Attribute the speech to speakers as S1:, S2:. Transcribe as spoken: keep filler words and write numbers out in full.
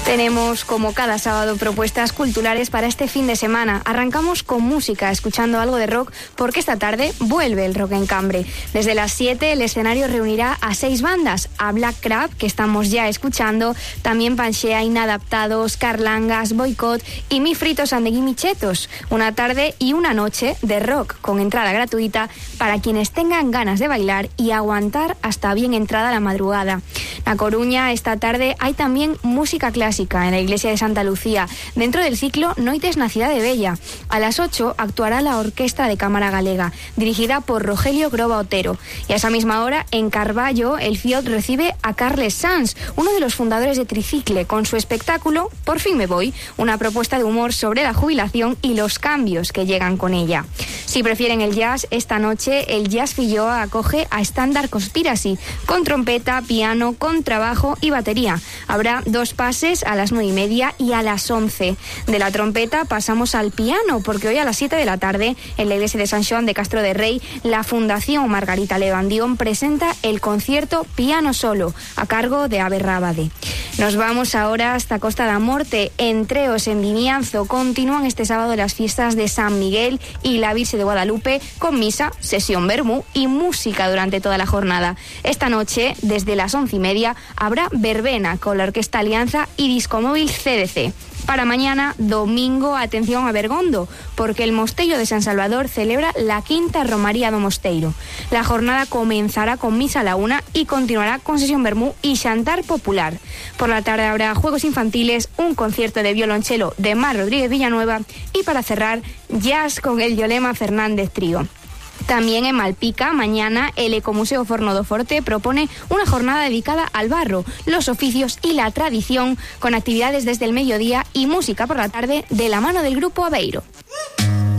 S1: Tenemos, como cada sábado, propuestas culturales para este fin de semana. Arrancamos con música, escuchando algo de rock, porque esta tarde vuelve el Rock en Cambre. Desde las siete el escenario reunirá a seis bandas: a Black Crab, que estamos ya escuchando, también Panchea, Inadaptados, Carlangas, Boicot y Mi Fritos and the Gimme Chetos. Una tarde y una noche de rock, con entrada gratuita para quienes tengan ganas de bailar y aguantar hasta bien entrada la madrugada. A Coruña, esta tarde hay también música clásica en la iglesia de Santa Lucía, dentro del ciclo Noites na Cidade Bella. A las ocho actuará la Orquesta de Cámara Galega, dirigida por Rogelio Groba Otero. Y a esa misma hora, en Carballo, el F I O D recibe a Carles Sanz, uno de los fundadores de Tricicle, con su espectáculo Por fin me voy, una propuesta de humor sobre la jubilación y los cambios que llegan con ella. Si prefieren el jazz, esta noche el Jazz Filloa acoge a Standard Conspiracy, con trompeta, piano, contrabajo y batería. Habrá dos pases a las nueve y media y a las once. De la trompeta pasamos al piano, porque hoy a las siete de la tarde, en la iglesia de San Xoán de Castro de Rey, la Fundación Margarita Levandión presenta el concierto Piano Solo, a cargo de Abe Rábade. Nos vamos ahora hasta Costa da Morte. En Treos, en Vimianzo, continúan este sábado las fiestas de San Miguel y la Virgen de Guadalupe, con misa, sesión vermú y música durante toda la jornada. Esta noche, desde las once y media, habrá verbena con la Orquesta Alianza y Discomóvil C D C. Para mañana, domingo, atención a Bergondo, porque el Mosteiro de San Salvador celebra la quinta Romaría do Mosteiro. La jornada comenzará con misa a la una y continuará con sesión vermú y xantar popular. Por la tarde habrá juegos infantiles, un concierto de violonchelo de Mar Rodríguez Villanueva y, para cerrar, jazz con el Yolema Fernández Trío. También en Malpica, mañana, el Ecomuseo Forno do Forte propone una jornada dedicada al barro, los oficios y la tradición, con actividades desde el mediodía y música por la tarde de la mano del grupo Aveiro.